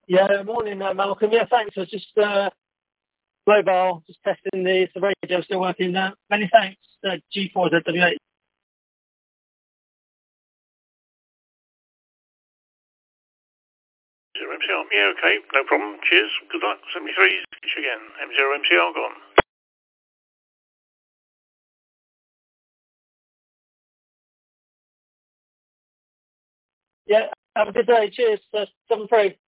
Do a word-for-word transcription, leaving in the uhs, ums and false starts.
Yeah, morning, uh, Malcolm. Yeah, thanks. I was just uh, mobile, just testing the, the radio still working. Uh, many thanks, uh, G four Z W eight. zero M C R, yeah, okay, no problem. Cheers, good luck. seventy-three, switch again. M zero M C R, gone. Yeah, have a good day. Cheers. Uh, seven three.